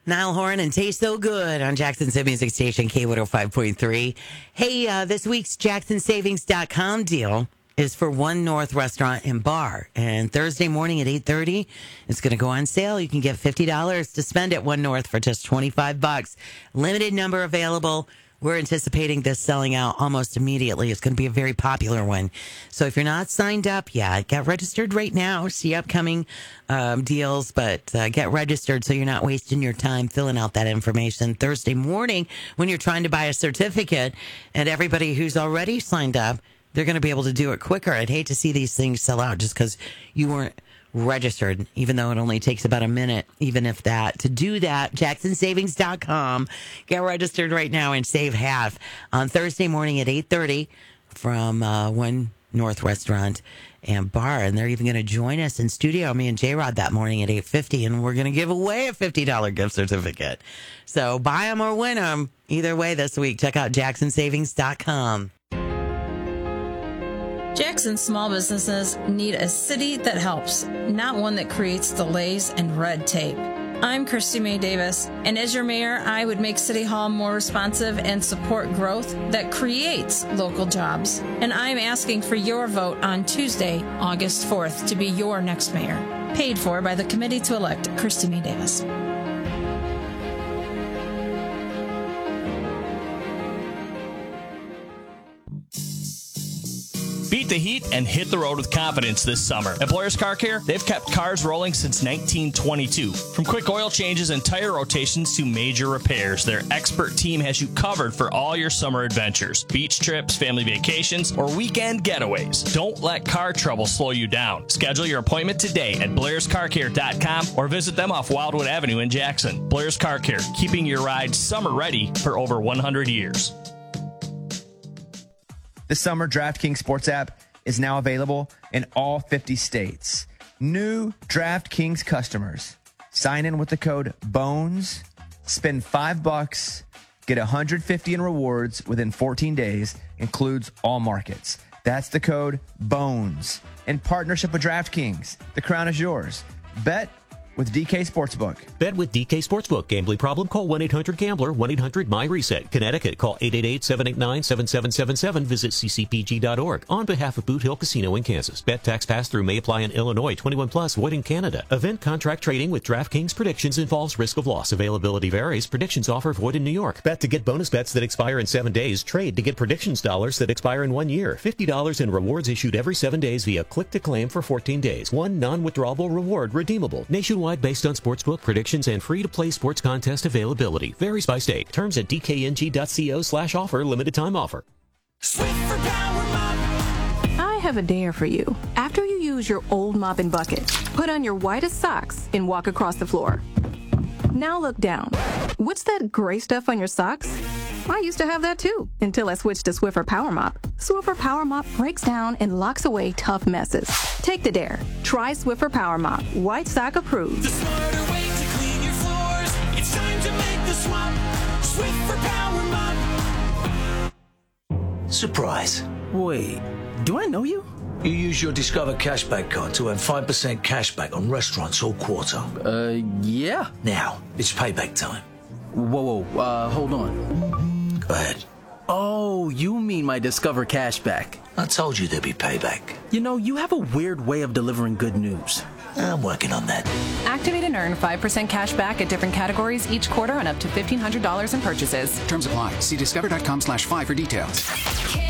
Niall Horan and Taste So Good on Jackson's hit music station, K105.3. Hey, this week's JacksonSavings.com deal is for One North Restaurant and Bar. And Thursday morning at 8:30, it's going to go on sale. You can get $50 to spend at One North for just $25. Limited number available. We're anticipating this selling out almost immediately. It's going to be a very popular one. So if you're not signed up yet, get registered right now. See upcoming deals, but get registered so you're not wasting your time filling out that information Thursday morning when you're trying to buy a certificate. And everybody who's already signed up, they're going to be able to do it quicker. I'd hate to see these things sell out just because you weren't registered, even though it only takes about a minute, even if that. To do that, JacksonSavings.com. Get registered right now and save half on Thursday morning at 8:30 from One North Restaurant and Bar. And they're even going to join us in studio, me and J-Rod, that morning at 8:50, and we're going to give away a $50 gift certificate. So buy them or win them. Either way this week, check out JacksonSavings.com. Jackson small businesses need a city that helps, not one that creates delays and red tape. I'm Christy Mae Davis, and as your mayor, I would make City Hall more responsive and support growth that creates local jobs. And I'm asking for your vote on Tuesday, August 4th, to be your next mayor. Paid for by the committee to elect Christy Mae Davis. Beat the heat and hit the road with confidence this summer. At Blair's Car Care, they've kept cars rolling since 1922. From quick oil changes and tire rotations to major repairs, their expert team has you covered for all your summer adventures. Beach trips, family vacations, or weekend getaways. Don't let car trouble slow you down. Schedule your appointment today at blairscarcare.com or visit them off Wildwood Avenue in Jackson. Blair's Car Care, keeping your ride summer ready for over 100 years. This summer, DraftKings Sports app is now available in all 50 states. New DraftKings customers, sign in with the code BONES, spend $5, get $150 in rewards within 14 days, includes all markets. That's the code BONES. In partnership with DraftKings, the crown is yours. Bet with DK Sportsbook. Bet with DK Sportsbook. Gambling problem? Call 1-800-GAMBLER, 1-800-MY-RESET. Connecticut, call 888-789-7777. Visit ccpg.org. On behalf of Boot Hill Casino in Kansas. Bet tax pass-through may apply in Illinois. 21 plus. Void in Canada. Event contract trading with DraftKings Predictions involves risk of loss. Availability varies. Predictions offer void in New York. Bet to get bonus bets that expire in 7 days. Trade to get predictions dollars that expire in 1 year. $50 in rewards issued every 7 days via click to claim for 14 days. One non-withdrawable reward redeemable. Nationwide based on sportsbook predictions and free-to-play sports contest availability. Varies by state. Terms at dkng.co/offer. Limited time offer. Swiffer Power Mop. I have a dare for you. After you use your old mop and bucket, put on your whitest socks and walk across the floor. Now look down. What's that gray stuff on your socks? I used to have that too, until I switched to Swiffer Power Mop. Swiffer Power Mop breaks down and locks away tough messes. Take the dare. Try Swiffer Power Mop. White sock approved. The smarter way to clean your floors. It's time to make the swap. Swiffer Power Mop. Surprise. Wait, do I know you? You use your Discover Cashback card to earn 5% cashback on restaurants all quarter. Yeah. Now, it's payback time. Whoa, hold on. Go ahead. Oh, you mean my Discover Cashback. I told you there'd be payback. You know, you have a weird way of delivering good news. I'm working on that. Activate and earn 5% cash back at different categories each quarter on up to $1,500 in purchases. Terms apply. See discover.com/5 for details.